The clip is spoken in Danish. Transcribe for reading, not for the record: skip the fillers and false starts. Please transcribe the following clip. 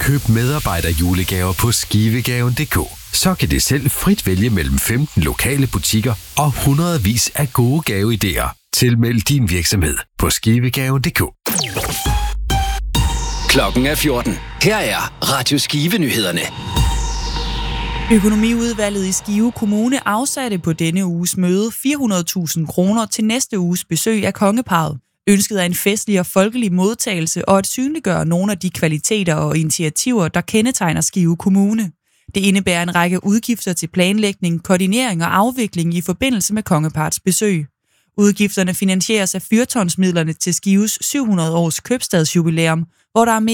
Køb medarbejderjulegaver på skivegaven.dk. Så kan det selv frit vælge mellem 15 lokale butikker og hundredvis af gode gaveidéer. Tilmeld din virksomhed på skivegaven.dk. Klokken er 14. Her er Radio Skive-nyhederne. Økonomiudvalget i Skive Kommune afsatte på denne uges møde 400.000 kroner til næste uges besøg af kongeparret. Ønsket er en festlig og folkelig modtagelse og at synliggøre nogle af de kvaliteter og initiativer, der kendetegner Skive Kommune. Det indebærer en række udgifter til planlægning, koordinering og afvikling i forbindelse med kongeparrets besøg. Udgifterne finansieres af fyrtårnsmidlerne til Skives 700 års købstadsjubilæum, hvor der er mere